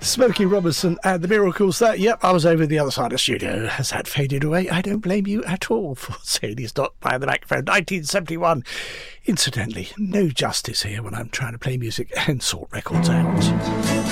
Smokey Robinson and the Miracles there. Yep, I was over the other side of the studio. Has that faded away? I don't blame you at all for saying he's not by the microphone. 1971. Incidentally, no justice here when I'm trying to play music and sort records out.